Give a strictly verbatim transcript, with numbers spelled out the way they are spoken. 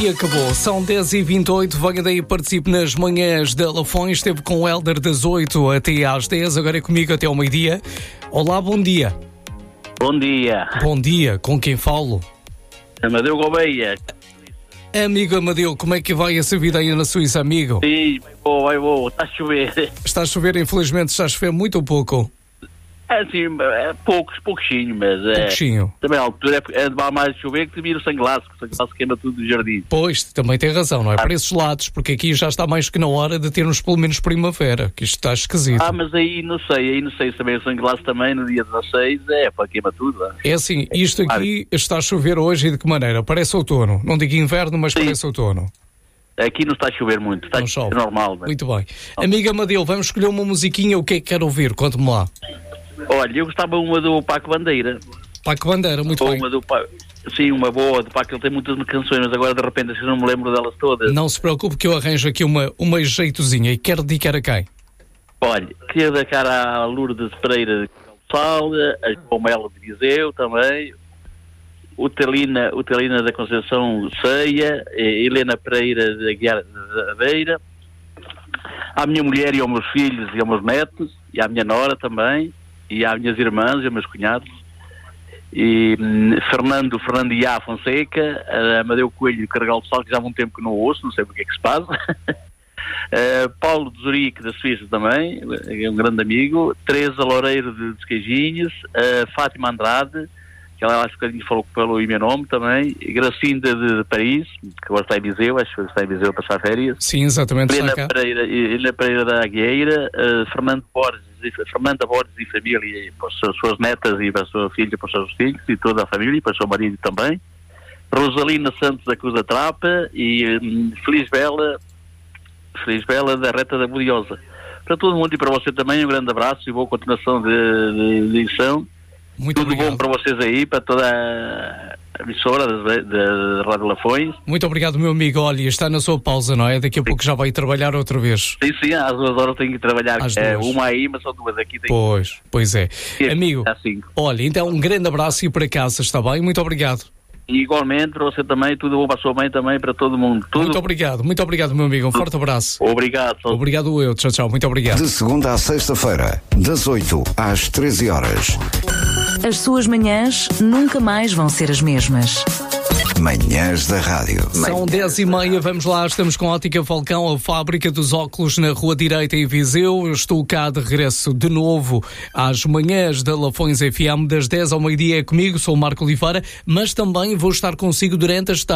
E acabou, são dez e vinte e oito, venha daí, participe nas manhãs da Lafões, esteve com o Hélder das oito até às dez, agora é comigo até ao meio-dia. Olá, bom dia. Bom dia. Bom dia, com quem falo? Amadeu Gouveia. Amigo Amadeu, como é que vai essa vida aí na Suíça, amigo? Sim, vai bom, vai bom, está a chover. Está a chover, infelizmente, está a chover muito ou pouco? É assim, é poucos, pouquinho, mas é... Pouquinho. Também a altura é, é de mais chover que te vira o sangue-laço, que o sangue-laço queima tudo do jardim. Pois, também tem razão, não é? Ah. Para esses lados, porque aqui já está mais que na hora de termos pelo menos primavera, que isto está esquisito. Ah, mas aí não sei, aí não sei, também o sangue-laço também no dia dezasseis, é, pá, queima tudo. É, é assim, isto aqui está a chover hoje e de que maneira? Parece outono, não digo inverno, mas Sim. parece outono. Aqui não está a chover muito, está a chover normal. Mas... Muito bem. Amiga Amadeu, vamos escolher uma musiquinha, o que é que quer ouvir? Conte-me lá. Olha, eu gostava uma do Paco Bandeira. Paco Bandeira, muito Ou bem. Uma do pa... Sim, uma boa do Paco, ele tem muitas canções, mas agora de repente eu não me lembro delas todas. Não se preocupe que eu arranjo aqui uma, uma jeitozinha. E quero dedicar a quem? Olha, queria dedicar à Lourdes Pereira de Calçal, a Pomelo de Viseu também, o Telina, o Telina da Conceição Ceia, a Helena Pereira de Aguiar da Beira, à minha mulher e aos meus filhos e aos meus netos, e à minha nora também, e às minhas irmãs e aos meus cunhados, e hum, Fernando, Fernando Iá Fonseca, Amadeu Coelho de Carregal do Sal, que já há muito tempo que não ouço, não sei porque é que se passa, uh, Paulo de Zurique da Suíça também, é um grande amigo, Teresa Loureiro de Desqueijinhos, uh, Fátima Andrade, que ela acho que falou pelo meu nome também, Gracinda de, de Paris, que agora está em Viseu, acho que está em Viseu a passar férias. Sim, exatamente. Helena Pereira, Helena Pereira da Agueira, uh, Fernando Borges, Fernanda Borges e família, e para as suas netas e para a sua filha, para os seus filhos e toda a família, e para o seu marido também. Rosalina Santos da Cruz da Trapa e um, Feliz Bela, Feliz Bela da Reta da Budiosa. Para todo mundo e para você também, um grande abraço e boa continuação de, de, de edição. Muito Tudo obrigado. bom para vocês aí, para toda a emissora da Rádio Lafões. Muito obrigado, meu amigo. Olha, está na sua pausa, não é? Daqui a pouco já vai trabalhar outra vez. Sim, sim, às duas horas tenho que trabalhar. Às é, duas. Uma aí, mas são duas aqui. Tenho... Pois, pois é. Sim, amigo, assim. olha, então um grande abraço e para casa, está bem? Muito obrigado. E igualmente para você também, tudo bom para a sua mãe também, para todo mundo. Tudo... Muito obrigado, muito obrigado, meu amigo. Um forte abraço. Obrigado. Obrigado eu. Tchau, tchau. Muito obrigado. De segunda à sexta-feira, das oito às treze horas. As suas manhãs nunca mais vão ser as mesmas. Manhãs da Rádio. São dez e meia, vamos lá, estamos com a Ótica Falcão, a fábrica dos óculos na Rua Direita em Viseu. Eu estou cá de regresso de novo às manhãs da Lafões F M, das dez ao meio-dia é comigo, sou o Marco Oliveira, mas também vou estar consigo durante as